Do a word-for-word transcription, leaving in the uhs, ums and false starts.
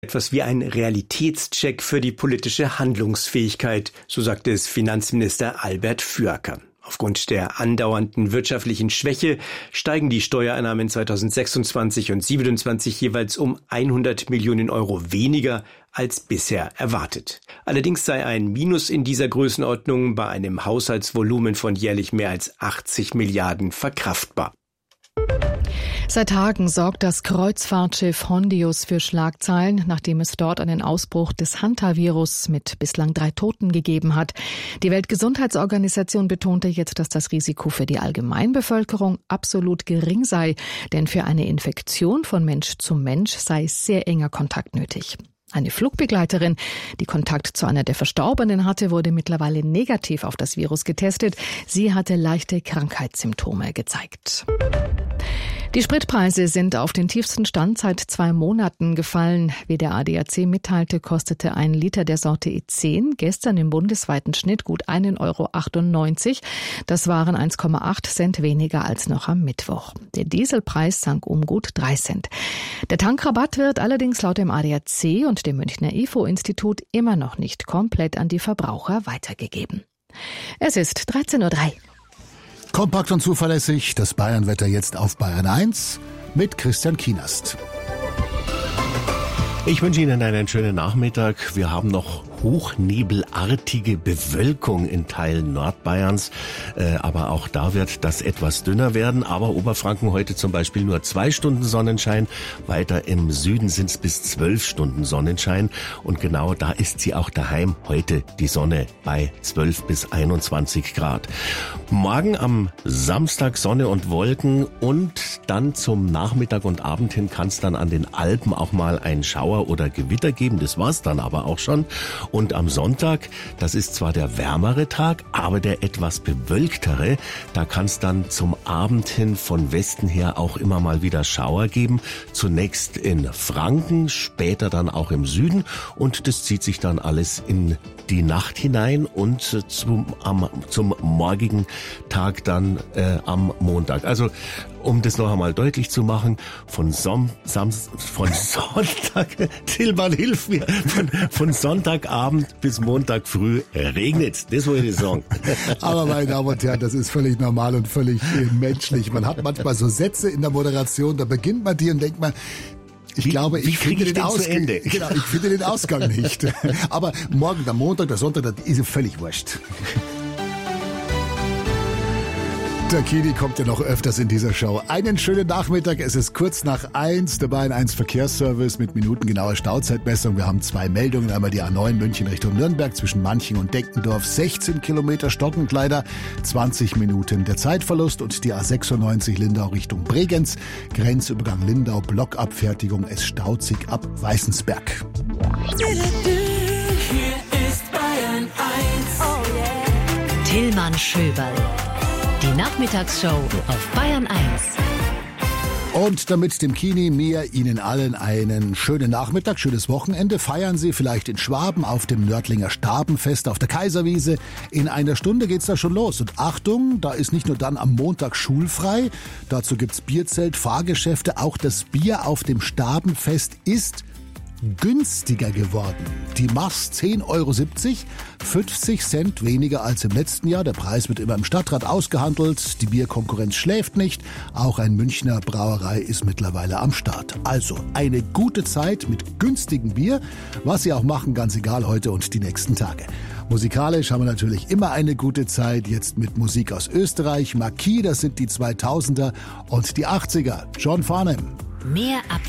Etwas wie ein Realitätscheck für die politische Handlungsfähigkeit, so sagte es Finanzminister Albert Fürker. Aufgrund der andauernden wirtschaftlichen Schwäche steigen die Steuereinnahmen zweitausendsechsundzwanzig und siebenundzwanzig jeweils um hundert Millionen Euro weniger als bisher erwartet. Allerdings sei ein Minus in dieser Größenordnung bei einem Haushaltsvolumen von jährlich mehr als achtzig Milliarden verkraftbar. Seit Tagen sorgt das Kreuzfahrtschiff Hondius für Schlagzeilen, nachdem es dort einen Ausbruch des Hantavirus mit bislang drei Toten gegeben hat. Die Weltgesundheitsorganisation betonte jetzt, dass das Risiko für die Allgemeinbevölkerung absolut gering sei, denn für eine Infektion von Mensch zu Mensch sei sehr enger Kontakt nötig. Eine Flugbegleiterin, die Kontakt zu einer der Verstorbenen hatte, wurde mittlerweile negativ auf das Virus getestet. Sie hatte leichte Krankheitssymptome gezeigt. Die Spritpreise sind auf den tiefsten Stand seit zwei Monaten gefallen. Wie der A D A C mitteilte, kostete ein Liter der Sorte E zehn gestern im bundesweiten Schnitt gut ein Euro achtundneunzig. Das waren eins Komma acht Cent weniger als noch am Mittwoch. Der Dieselpreis sank um gut drei Cent. Der Tankrabatt wird allerdings laut dem A D A C und dem Münchner I F O-Institut immer noch nicht komplett an die Verbraucher weitergegeben. Es ist dreizehn Uhr drei. Kompakt und zuverlässig, das Bayernwetter jetzt auf Bayern eins mit Christian Kienast. Ich wünsche Ihnen einen schönen Nachmittag. Wir haben noch hochnebelartige Bewölkung in Teilen Nordbayerns, äh, aber auch da wird das etwas dünner werden. Aber Oberfranken heute zum Beispiel nur zwei Stunden Sonnenschein, weiter im Süden sind es bis zwölf Stunden Sonnenschein und genau da ist sie auch daheim. Heute die Sonne bei zwölf bis einundzwanzig Grad. Morgen am Samstag Sonne und Wolken und dann zum Nachmittag und Abend hin kann es dann an den Alpen auch mal einen Schauer oder Gewitter geben. Das war's dann aber auch schon. Und am Sonntag, das ist zwar der wärmere Tag, aber der etwas bewölktere, da kann es dann zum Abend hin von Westen her auch immer mal wieder Schauer geben. Zunächst in Franken, später dann auch im Süden und das zieht sich dann alles in die Nacht hinein und zum, am, zum morgigen Tag dann äh, am Montag. Also um das noch einmal deutlich zu machen, von, Som, Sams, von Sonntag, Tilman, hilf mir, von, von Sonntagabend bis Montag früh regnet's. Das wollte ich sagen. Aber meine Damen und Herren, das ist völlig normal und völlig menschlich. Man hat manchmal so Sätze in der Moderation, da beginnt man die und denkt man, Ich wie, glaube, ich, wie finde ich den Ausgang, genau, ich finde den Ausgang nicht. Aber morgen, der Montag, der Sonntag, das ist völlig wurscht. Der Kini kommt ja noch öfters in dieser Show. Einen schönen Nachmittag, es ist kurz nach eins, der Bayern eins Verkehrsservice mit minutengenauer Stauzeitmessung. Wir haben zwei Meldungen, einmal die A neun München Richtung Nürnberg zwischen Manching und Denkendorf, sechzehn Kilometer Stockenkleider, zwanzig Minuten der Zeitverlust und die A sechsundneunzig Lindau Richtung Bregenz, Grenzübergang Lindau, Blockabfertigung, es staut sich ab Weißensberg. Hier ist Bayern eins. Oh yeah. Tilman Schöberl. Die Nachmittagsshow auf Bayern eins. Und damit dem Kini, mir, Ihnen allen einen schönen Nachmittag, schönes Wochenende. Feiern Sie vielleicht in Schwaben auf dem Nördlinger Stabenfest auf der Kaiserwiese. In einer Stunde geht's da schon los. Und Achtung, da ist nicht nur dann am Montag schulfrei. Dazu gibt's Bierzelt, Fahrgeschäfte. Auch das Bier auf dem Stabenfest ist günstiger geworden. Die Maß zehn Euro siebzig, fünfzig Cent weniger als im letzten Jahr. Der Preis wird immer im Stadtrat ausgehandelt. Die Bierkonkurrenz schläft nicht. Auch ein Münchner Brauerei ist mittlerweile am Start. Also eine gute Zeit mit günstigem Bier. Was Sie auch machen, ganz egal heute und die nächsten Tage. Musikalisch haben wir natürlich immer eine gute Zeit. Jetzt mit Musik aus Österreich. Marquis, das sind die zweitausender und die achtziger. John Farnham. Mehr ab